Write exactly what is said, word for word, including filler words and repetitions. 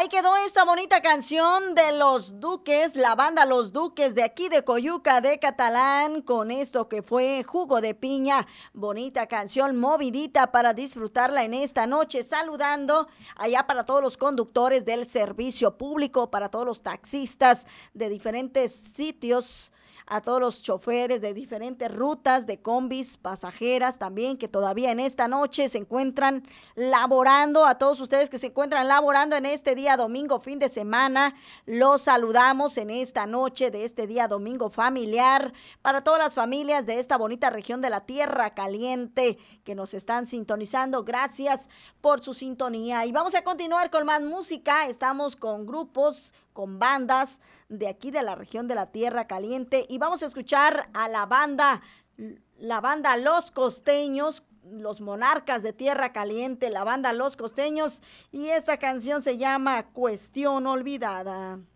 Ahí quedó esta bonita canción de Los Duques, la banda Los Duques de aquí de Coyuca de Catalán, con esto que fue Jugo de Piña. Bonita canción, movidita para disfrutarla en esta noche. Saludando allá para todos los conductores del servicio público, para todos los taxistas de diferentes sitios, a todos los choferes de diferentes rutas de combis, pasajeras también, que todavía en esta noche se encuentran laborando, a todos ustedes que se encuentran laborando en este día domingo, fin de semana, los saludamos en esta noche de este día domingo familiar, para todas las familias de esta bonita región de la Tierra Caliente que nos están sintonizando, gracias por su sintonía. Y vamos a continuar con más música, estamos con grupos, con bandas de aquí de la región de la Tierra Caliente y vamos a escuchar a la banda, la banda Los Costeños, los Monarcas de Tierra Caliente, la banda Los Costeños, y esta canción se llama Cuestión Olvidada.